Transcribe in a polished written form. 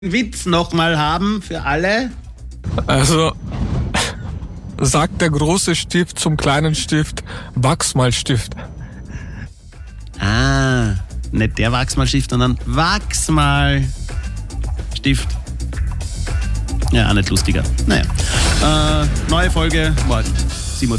Witz nochmal haben für alle? Also, sagt der große Stift zum kleinen Stift, Wachsmalstift. Ah, nicht der Wachsmalstift, sondern Wachsmalstift. Ja, auch nicht lustiger. Naja, neue Folge morgen.